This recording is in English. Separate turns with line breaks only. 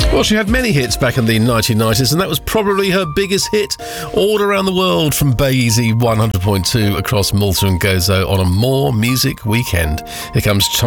Well, she had many hits back in the 1990s, and that was probably her biggest hit all around the world from Bay Easy 100.2 across Malta and Gozo on a More Music weekend. Here comes